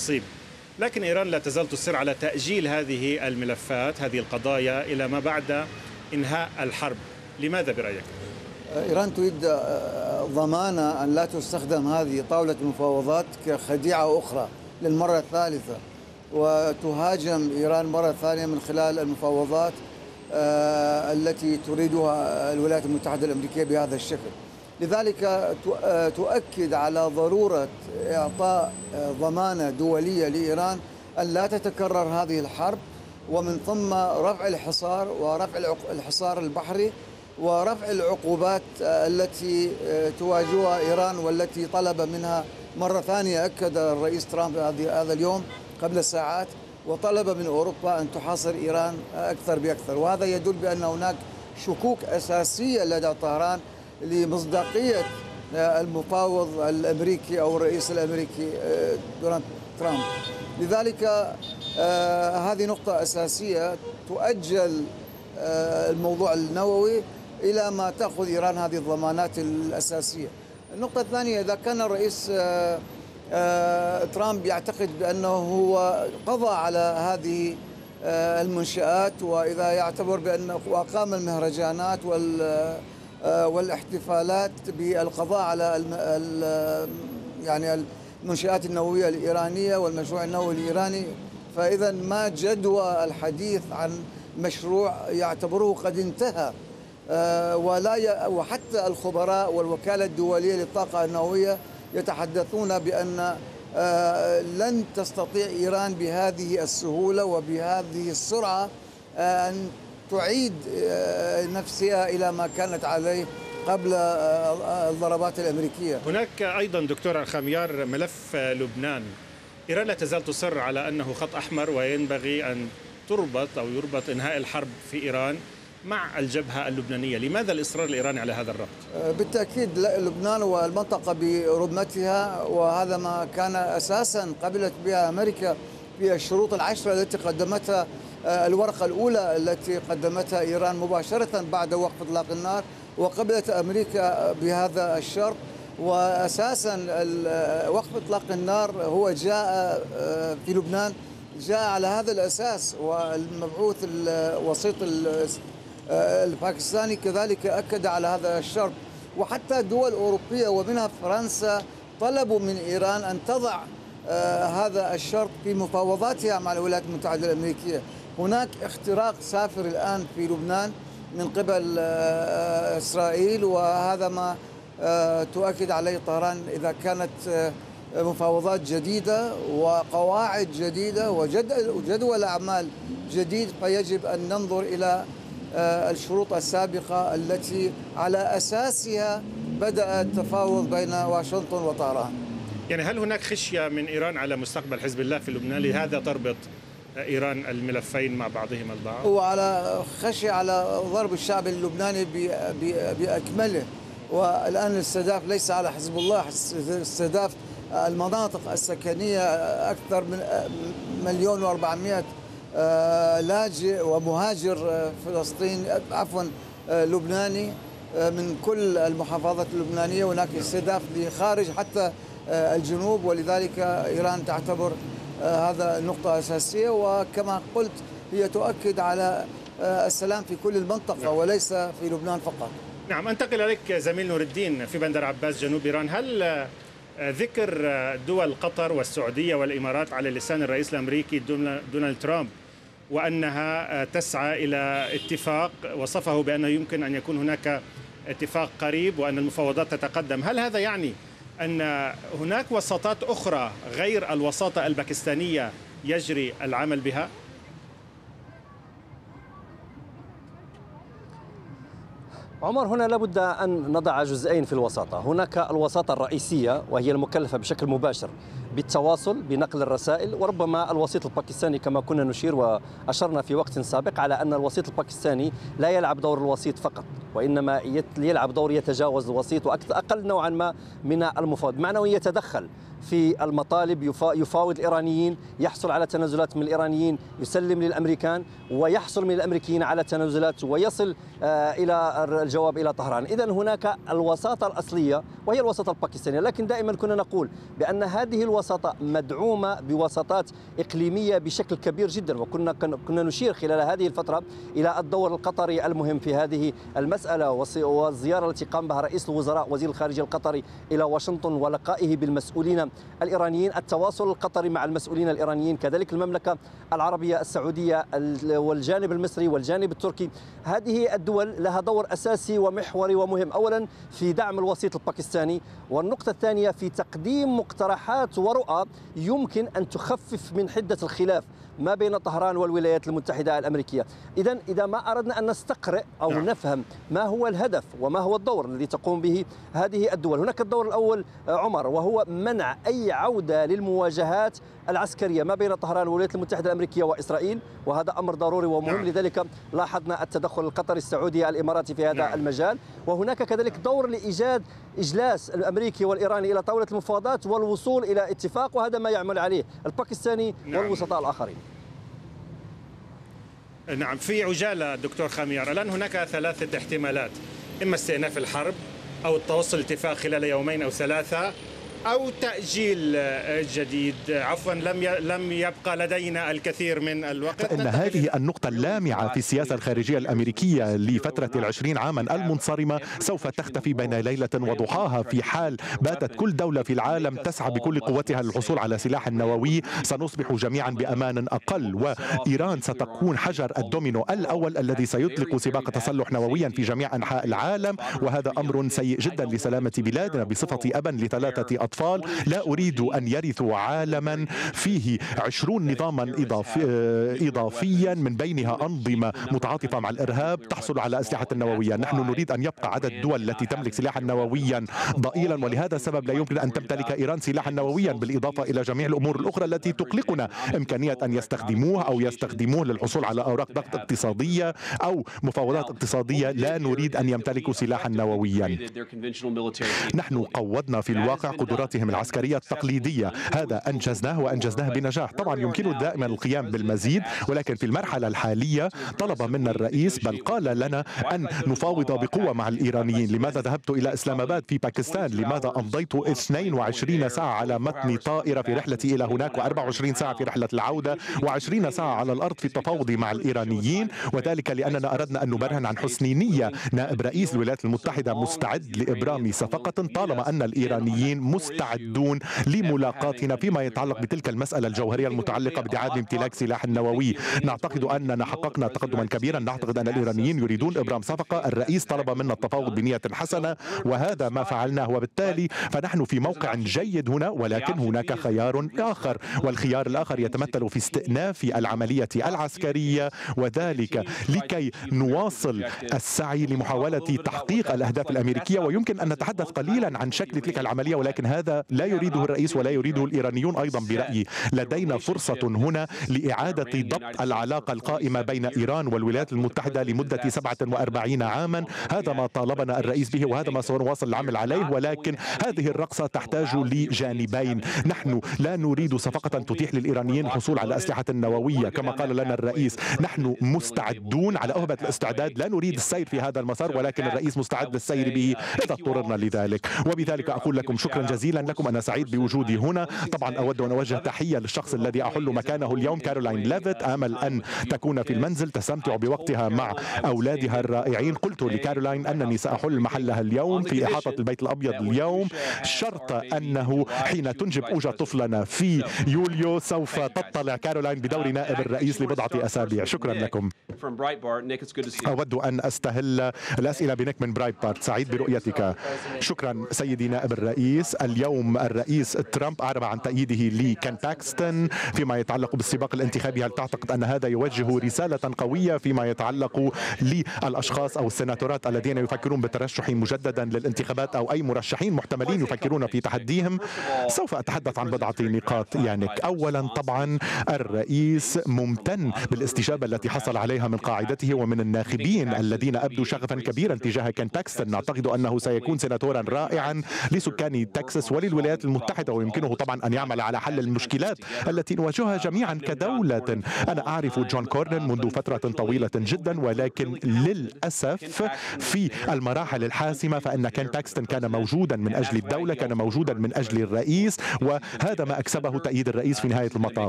التخصيب، لكن إيران لا تزال تصر على تأجيل هذه الملفات، هذه القضايا إلى ما بعد إنهاء الحرب. لماذا برأيك؟ إيران تريد ضمان أن لا تستخدم هذه طاولة المفاوضات كخديعة أخرى للمرة الثالثة، وتهاجم إيران مرة ثانية من خلال المفاوضات التي تريدها الولايات المتحدة الأمريكية بهذا الشكل. لذلك تؤكد على ضرورة إعطاء ضمانة دولية لإيران أن لا تتكرر هذه الحرب، ومن ثم رفع الحصار ورفع الحصار البحري ورفع العقوبات التي تواجهها إيران، والتي طلب منها مرة ثانية. أكد الرئيس ترامب هذا اليوم قبل ساعات وطلب من أوروبا أن تحاصر إيران أكثر بأكثر، وهذا يدل بأن هناك شكوك أساسية لدى طهران لمصداقية المفاوض الأمريكي أو الرئيس الأمريكي دونالد ترامب. لذلك هذه نقطة أساسية تؤجل الموضوع النووي إلى ما تأخذ إيران هذه الضمانات الأساسية. النقطة الثانية، إذا كان الرئيس ترامب يعتقد بأنه هو قضى على هذه المنشآت، وإذا يعتبر بأنه أقام المهرجانات والاحتفالات بالقضاء على يعني المنشآت النووية الإيرانية والمشروع النووي الإيراني، فإذا ما جدوى الحديث عن مشروع يعتبره قد انتهى. وحتى الخبراء والوكالة الدولية للطاقة النووية يتحدثون بأن لن تستطيع إيران بهذه السهولة وبهذه السرعة أن تعيد نفسها إلى ما كانت عليه قبل الضربات الأمريكية. هناك أيضا دكتور الخميار ملف لبنان. إيران لا تزال تصر على أنه خط أحمر وينبغي أن يربط إنهاء الحرب في إيران مع الجبهة اللبنانية. لماذا الإصرار الإيراني على هذا الربط؟ بالتأكيد لبنان والمنطقة برمتها، وهذا ما كان أساسا قبلت بها أمريكا في الشروط العشرة التي قدمتها. الورقة الأولى التي قدمتها إيران مباشرة بعد وقف إطلاق النار، وقبلت أمريكا بهذا الشرط. وأساسا وقف إطلاق النار هو جاء في لبنان جاء على هذا الأساس، والمبعوث الوسيط الباكستاني كذلك أكد على هذا الشرط. وحتى دول أوروبية ومنها فرنسا طلبوا من إيران أن تضع هذا الشرط في مفاوضاتها مع الولايات المتحدة الأمريكية. هناك اختراق سافر الآن في لبنان من قبل إسرائيل، وهذا ما تؤكد عليه طهران. إذا كانت مفاوضات جديدة وقواعد جديدة وجدول أعمال جديد، فيجب أن ننظر إلى الشروط السابقة التي على أساسها بدأ التفاوض بين واشنطن وطهران. يعني هل هناك خشية من إيران على مستقبل حزب الله في لبنان، لهذا تربط إيران الملفين مع بعضهما البعض؟ وعلى خشية على ضرب الشعب اللبناني بأكمله. والآن الاستهداف ليس على حزب الله، استهداف المناطق السكنية. أكثر من 1,400,000 لاجئ ومهاجر لبناني من كل المحافظات اللبنانية. هناك استهداف لخارج حتى الجنوب، ولذلك إيران تعتبر هذا نقطة أساسية. وكما قلت هي تؤكد على السلام في كل المنطقة وليس في لبنان فقط. نعم، أنتقل إليك زميل نور الدين في بندر عباس جنوب إيران. هل ذكر دول قطر والسعودية والإمارات على لسان الرئيس الأمريكي دونالد ترامب وأنها تسعى إلى اتفاق، وصفه بأنه يمكن أن يكون هناك اتفاق قريب وأن المفاوضات تتقدم، هل هذا يعني أن هناك وساطات أخرى غير الوساطة الباكستانية يجري العمل بها؟ عمر، هنا لابد أن نضع جزئين في الوساطة. هناك الوساطة الرئيسية وهي المكلفة بشكل مباشر بالتواصل بنقل الرسائل، وربما الوسيط الباكستاني كما كنا نشير وأشرنا في وقت سابق على أن الوسيط الباكستاني لا يلعب دور الوسيط فقط، وإنما يلعب دور يتجاوز الوسيط وأقل نوعا ما من المفاوض، معناه يتدخل في المطالب، يفاوض الإيرانيين، يحصل على تنازلات من الإيرانيين، يسلم للأمريكان ويحصل من الأمريكيين على تنازلات ويصل إلى الجواب إلى طهران. إذن هناك الوساطة الأصلية وهي الوساطة الباكستانية، لكن دائما كنا نقول بأن هذه الوساطة الوساطة مدعومة بوساطات إقليمية بشكل كبير جدا، وكنا نشير خلال هذه الفترة إلى الدور القطري المهم في هذه المسألة، والزيارة التي قام بها رئيس الوزراء وزير الخارجية القطري إلى واشنطن ولقائه بالمسؤولين الإيرانيين، التواصل القطري مع المسؤولين الإيرانيين، كذلك المملكة العربية السعودية والجانب المصري والجانب التركي. هذه الدول لها دور أساسي ومحوري ومهم، أولا في دعم الوسيط الباكستاني، والنقطة الثانية في تقديم مقترحات ورؤى يمكن أن تخفف من حدة الخلاف ما بين طهران والولايات المتحدة الأمريكية. إذا ما أردنا أن نستقرئ أو نفهم ما هو الهدف وما هو الدور الذي تقوم به هذه الدول، هناك الدور الأول عمر، وهو منع أي عودة للمواجهات العسكرية ما بين طهران والولايات المتحدة الأمريكية وإسرائيل، وهذا أمر ضروري ومهم. لذلك لاحظنا التدخل القطري السعودي الإماراتي في هذا المجال، وهناك كذلك دور لإيجاد إجلاس الأمريكي والإيراني إلى طاولة المفاوضات والوصول إلى اتفاق، وهذا ما يعمل عليه الباكستاني والوسطاء الآخرين. نعم، في عجالة دكتور خميار، الآن هناك ثلاثة احتمالات: إما استئناف الحرب، أو التوصل لاتفاق خلال يومين أو ثلاثة، أو تأجيل جديد. عفوا، لم يبقى لدينا الكثير من الوقت. إن هذه النقطة اللامعة في السياسة الخارجية الأمريكية لفترة 20 عاما المنصرمة سوف تختفي بين ليلة وضحاها. في حال باتت كل دولة في العالم تسعى بكل قوتها للحصول على سلاح نووي، سنصبح جميعا بأمان أقل، وإيران ستكون حجر الدومينو الأول الذي سيطلق سباق تسلح نوويا في جميع أنحاء العالم، وهذا أمر سيء جدا لسلامة بلادنا. بصفة أبا لثلاثة أطفال، لا أريد أن يرثوا عالما فيه 20 نظاما إضافيا من بينها أنظمة متعاطفة مع الإرهاب تحصل على أسلحة نووية. نحن نريد أن يبقى عدد الدول التي تملك سلاحا نوويا ضئيلا، ولهذا السبب لا يمكن أن تمتلك إيران سلاحا نوويا، بالإضافة إلى جميع الأمور الأخرى التي تقلقنا، إمكانية أن يستخدموه أو يستخدموه للحصول على أوراق ضغط اقتصادية أو مفاوضات اقتصادية. لا نريد أن يمتلكوا سلاحا نوويا. نحن قوضنا في الواقع قدراتهم العسكرية التقليدية، هذا أنجزناه وأنجزناه بنجاح. طبعا يمكن دائما القيام بالمزيد، ولكن في المرحلة الحالية طلب منا الرئيس، بل قال لنا أن نفاوض بقوة مع الإيرانيين. لماذا ذهبت إلى إسلام آباد في باكستان؟ لماذا أمضيت 22 ساعة على متن طائرة في رحلتي إلى هناك، و24 ساعة في رحلة العودة، و20 ساعة على الأرض في التفاوض مع الإيرانيين؟ وذلك لأننا أردنا أن نبرهن عن حسن نية. نائب رئيس الولايات المتحدة مستعد لإبرام صفقة طالما أن الإيرانيين مستعدون لملاقاتنا فيما يتعلق بتلك المسألة الجوهرية المتعلقة بادعاء امتلاك سلاح نووي. نعتقد أننا حققنا تقدما كبيرا، نعتقد أن الإيرانيين يريدون إبرام صفقة. الرئيس طلب منا التفاوض بنية حسنة، وهذا ما فعلناه، وبالتالي فنحن في موقع جيد هنا، ولكن هناك خيار آخر، والخيار الآخر يتمثل في استئناف العملية العسكرية، وذلك لكي نواصل السعي لمحاولة تحقيق الأهداف الأمريكية. ويمكن أن نتحدث قليلا عن شكل تلك العملية، ولكن هذا لا يريده الرئيس ولا يريده الإيرانيون أيضا برأيي. لدينا فرصة هنا لإعادة ضبط العلاقة القائمة بين إيران والولايات المتحدة لمدة 47 عاما. هذا ما طالبنا الرئيس به، وهذا ما سنواصل العمل عليه، ولكن هذه الرقصة تحتاج لجانبين. نحن لا نريد صفقة تتيح للإيرانيين الحصول على أسلحة نووية كما قال لنا الرئيس. نحن مستعدون على أهبة الاستعداد، لا نريد السير في هذا المسار، ولكن الرئيس مستعد للسير به إذا اضطررنا لذلك. وبذلك أقول لكم شكرا جزيلا لكم، أنا سعيد بوجودي هنا. طبعا أود أن أوجه تحية للشخص الذي أحل مكانه اليوم، كارولاين ليفيت. آمل أن تكون في المنزل تستمتع بوقتها مع أولادها الرائعين. قلت لكارولاين أنني سأحل محلها اليوم في إحاطة البيت الأبيض اليوم، شرط أنه حين تنجب أوجا طفلنا في يوليو سوف تطلع كارولاين بدور نائب الرئيس لبضعة أسابيع. شكرا لكم. أود أن أستهل الأسئلة بنيك من برايتبارت. سعيد برؤيتك. شكرا سيدي نائب الرئيس. اليوم الرئيس ترامب أعرب عن تأييده لكين باكستون فيما يتعلق بالسباق الانتخابي. هل تعتقد أن هذا يوجه رسالة قوية فيما يتعلق للأشخاص أو السيناتورات الذين يفكرون بالترشح مجددا للانتخابات، أو أي مرشحين محتملين يفكرون في تحديهم؟ سوف أتحدث عن بضعة نقاط. أولا طبعا الرئيس ممتن بالاستجابة التي حصل عليها من قاعدته ومن الناخبين الذين أبدوا شغفا كبيرا تجاه كين باكستون. نعتقد أنه سيكون سيناتورا رائعا لسكان تكساس إيسيس وللولايات المتحدة، ويمكنه طبعا أن يعمل على حل المشكلات التي نواجهها جميعا كدولة. أنا أعرف جون كورنن منذ فترة طويلة جدا، ولكن للأسف في المراحل الحاسمة فإن كين باكستون كان موجودا من أجل الدولة، كان موجودا من أجل الرئيس، وهذا ما أكسبه تأييد الرئيس في نهاية المطاف.